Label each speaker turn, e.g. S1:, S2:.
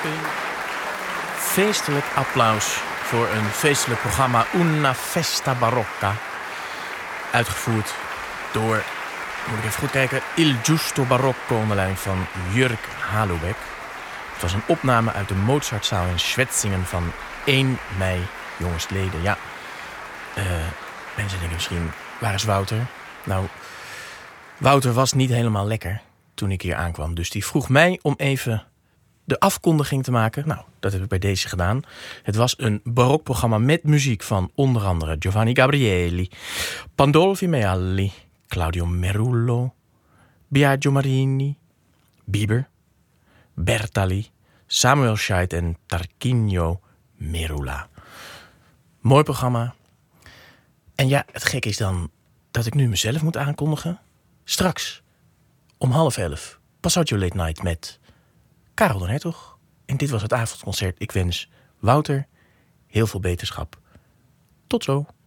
S1: Een feestelijk applaus voor een feestelijk programma Una Festa Barocca. Uitgevoerd door, moet ik even goed kijken, Il Giusto Barocco onder leiding van Jörg Halubeck. Het was een opname uit de Mozartzaal in Schwetzingen van 1 mei jongstleden. Ja, mensen denken misschien, waar is Wouter? Nou, Wouter was niet helemaal lekker toen ik hier aankwam. Dus die vroeg mij om even de afkondiging te maken. Nou, dat heb ik bij deze gedaan. Het was een barokprogramma met muziek van onder andere Giovanni Gabrieli, Pandolfi Mealli, Claudio Merullo, Biagio Marini, Bieber, Bertali, Samuel Scheidt en Tarquinio Merula. Mooi programma. En ja, het gekke is dan dat ik nu mezelf moet aankondigen. Straks, om 10:30, Passaggio Late Night met Karel den Hertog. En dit was het avondconcert. Ik wens Wouter heel veel beterschap. Tot zo.